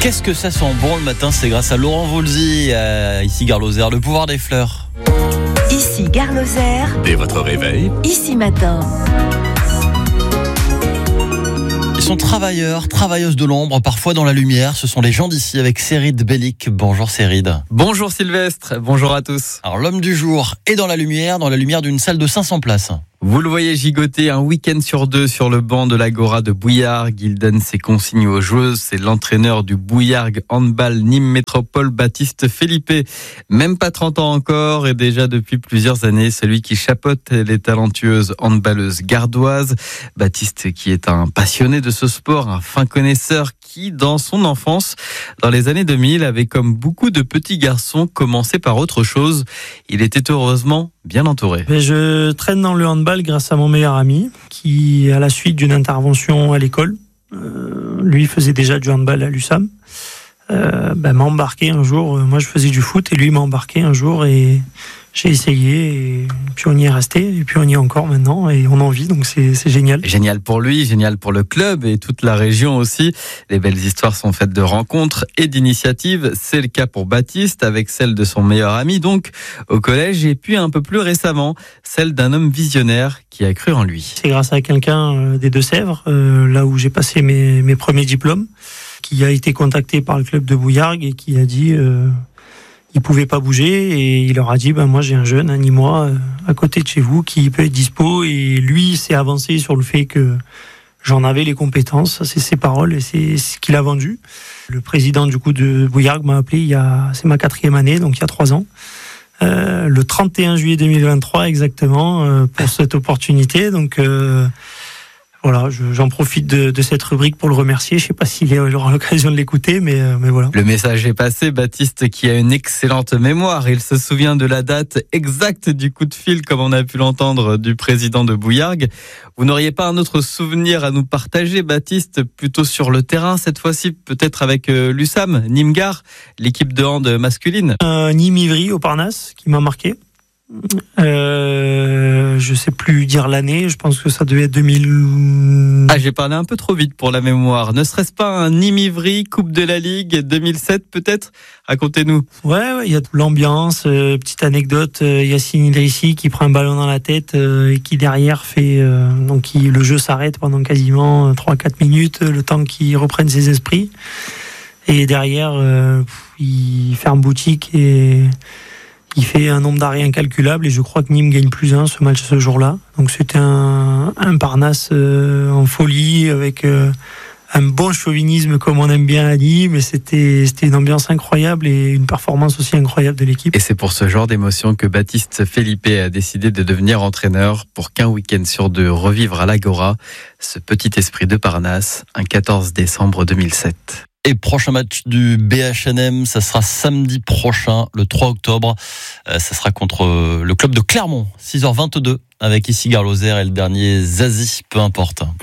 Qu'est-ce que ça sent bon le matin? C'est grâce à Laurent Voulzy, ici Gare Lozère, le pouvoir des fleurs. Ici Gare Lozère. Dès votre réveil, Ici matin. Ils sont travailleurs, travailleuses de l'ombre, parfois dans la lumière. Ce sont les gens d'ici avec Céride Bellic. Bonjour Céride. Bonjour Sylvestre, bonjour à tous. Alors l'homme du jour est dans la lumière d'une salle de 500 places. Vous le voyez gigoter un week-end sur deux sur le banc de l'Agora de Bouillargues. Il donne ses consignes aux joueuses. C'est l'entraîneur du Bouillargues Handball Nîmes Métropole, Baptiste Felipe. Même pas 30 ans encore et déjà depuis plusieurs années, celui qui chapeaute les talentueuses handballeuses gardoises. Baptiste qui est un passionné de ce sport, un fin connaisseur qui, dans son enfance, dans les années 2000, avait comme beaucoup de petits garçons commencé par autre chose. Il était heureusement bien entouré. Je traîne dans le handball grâce à mon meilleur ami qui, à la suite d'une intervention à l'école, lui faisait déjà du handball à l'USAM, m'a embarqué un jour. Moi je faisais du foot et lui m'a embarqué un jour et j'ai essayé et puis on y est resté et puis on y est encore maintenant et on en vit, donc c'est génial. Génial pour lui, génial pour le club et toute la région aussi. Les belles histoires sont faites de rencontres et d'initiatives. C'est le cas pour Baptiste avec celle de son meilleur ami donc au collège et puis un peu plus récemment celle d'un homme visionnaire qui a cru en lui. C'est grâce à quelqu'un des Deux-Sèvres, là où j'ai passé mes premiers diplômes, qui a été contacté par le club de Bouillargues et qui a dit il pouvait pas bouger et il leur a dit moi j'ai un jeune, Nîmois à côté de chez vous qui peut être dispo, et lui s'est avancé sur le fait que j'en avais les compétences. C'est ses paroles et c'est ce qu'il a vendu. Le président du coup de Bouillargues m'a appelé c'est ma 4e année, donc il y a 3 ans. Le 31 juillet 2023 exactement, pour cette opportunité. Donc voilà, j'en profite de cette rubrique pour le remercier. Je sais pas s'il aura l'occasion de l'écouter, mais voilà. Le message est passé. Baptiste qui a une excellente mémoire. Il se souvient de la date exacte du coup de fil, comme on a pu l'entendre, du président de Bouillargues. Vous n'auriez pas un autre souvenir à nous partager, Baptiste, plutôt sur le terrain, cette fois-ci, peut-être avec l'USAM, Nîmes Gare, l'équipe de hand masculine? Nîmes Ivry au Parnasse, qui m'a marqué. Je sais plus dire l'année, je pense que ça devait être 2000. J'ai parlé un peu trop vite pour la mémoire. Ne serait-ce pas un Nîmes-Ivry, Coupe de la Ligue 2007 peut-être? Racontez-nous. Ouais, il y a toute l'ambiance. Petite anecdote, Yacine Idrissi qui prend un ballon dans la tête et qui derrière fait le jeu s'arrête pendant quasiment 3-4 minutes, le temps qu'il reprenne ses esprits. Et derrière, il ferme boutique et il fait un nombre d'arrêts incalculable et je crois que Nîmes gagne +1 ce match ce jour-là. Donc c'était un Parnasse en folie avec un bon chauvinisme comme on aime bien à Nîmes. Et c'était une ambiance incroyable et une performance aussi incroyable de l'équipe. Et c'est pour ce genre d'émotion que Baptiste Felipe a décidé de devenir entraîneur pour qu'un week-end sur deux revivre à l'Agora ce petit esprit de Parnasse, un 14 décembre 2007. Et prochain match du BHNM, ça sera samedi prochain, le 3 octobre. Ça sera contre le club de Clermont, 6h22, avec ici Gare Lozère et le dernier Zazie, peu importe.